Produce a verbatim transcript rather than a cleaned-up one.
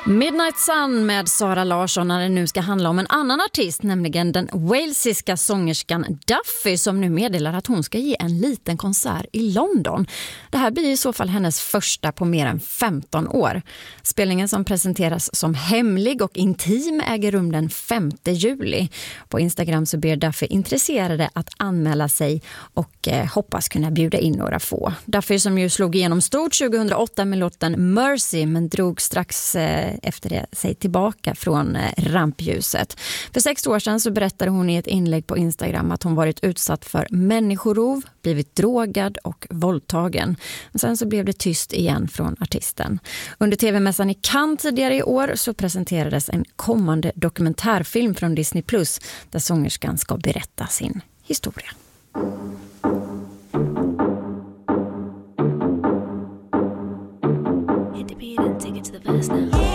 Midnight Sun med Sara Larsson när det nu ska handla om en annan artist, nämligen den walesiska sångerskan Duffy som nu meddelar att hon ska ge en liten konsert i London. Det här blir i så fall hennes första på mer än femton år. Spelningen som presenteras som hemlig och intim äger rum den femte juli. På Instagram så ber Duffy intresserade att anmäla sig och eh, hoppas kunna bjuda in några få. Duffy som ju slog igenom stort tjugohundraåtta med låten Mercy men drog strax eh, efter det sig tillbaka från rampljuset. För sex år sedan så berättade hon i ett inlägg på Instagram att hon varit utsatt för människorov, blivit drogad och våldtagen. Men sen så blev det tyst igen från artisten. Under tv-mässan i Cannes tidigare i år så presenterades en kommande dokumentärfilm från Disney Plus där sångerskan ska berätta sin historia. Hit the beat and take it to the verse now.